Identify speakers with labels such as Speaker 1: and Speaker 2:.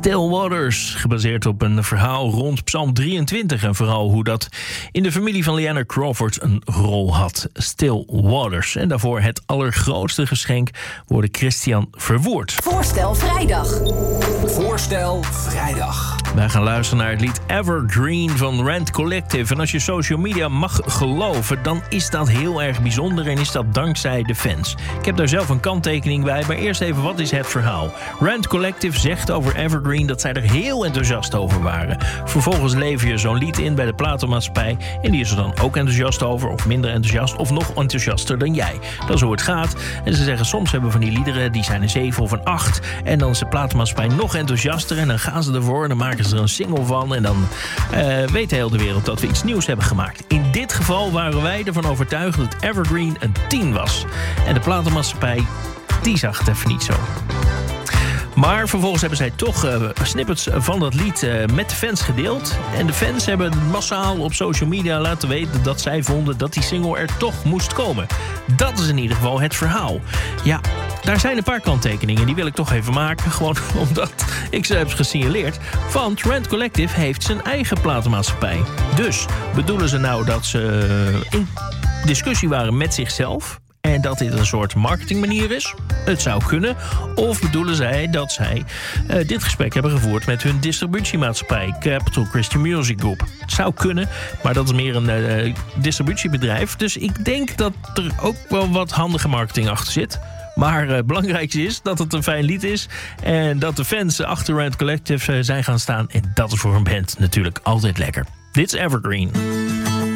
Speaker 1: Still Waters, gebaseerd op een verhaal rond Psalm 23... en vooral hoe dat in de familie van Leanna Crawford een rol had. Still Waters. En daarvoor het allergrootste geschenk worden Christian Verwoerd.
Speaker 2: Voorstel vrijdag.
Speaker 3: Voorstel vrijdag.
Speaker 1: Wij gaan luisteren naar het lied Evergreen van Rent Collective. En als je social media mag geloven, dan is dat heel erg bijzonder... en is dat dankzij de fans. Ik heb daar zelf een kanttekening bij, maar eerst even, wat is het verhaal? Rent Collective zegt over Evergreen dat zij er heel enthousiast over waren. Vervolgens lever je zo'n lied in bij de platenmaatschappij... en die is er dan ook enthousiast over, of minder enthousiast... of nog enthousiaster dan jij. Dat is hoe het gaat. En ze zeggen, soms hebben we van die liederen, die zijn een 7 of een 8... en dan is de platenmaatschappij nog enthousiaster... en dan gaan ze ervoor en dan maken ze er een single van... en dan weet heel de wereld dat we iets nieuws hebben gemaakt. In dit geval waren wij ervan overtuigd dat Evergreen een 10 was. En de platenmaatschappij, die zag het even niet zo. Maar vervolgens hebben zij toch snippets van dat lied met de fans gedeeld. En de fans hebben massaal op social media laten weten... dat zij vonden dat die single er toch moest komen. Dat is in ieder geval het verhaal. Ja, daar zijn een paar kanttekeningen, die wil ik toch even maken. Gewoon omdat ik ze heb gesignaleerd. Want Rent Collective heeft zijn eigen platenmaatschappij. Dus bedoelen ze nou dat ze in discussie waren met zichzelf... en dat dit een soort marketingmanier is? Het zou kunnen. Of bedoelen zij dat zij dit gesprek hebben gevoerd... met hun distributiemaatschappij, Capital Christian Music Group? Het zou kunnen, maar dat is meer een distributiebedrijf. Dus ik denk dat er ook wel wat handige marketing achter zit. Maar het belangrijkste is dat het een fijn lied is... en dat de fans achter Rent Collective zijn gaan staan. En dat is voor een band natuurlijk altijd lekker. Dit is Evergreen.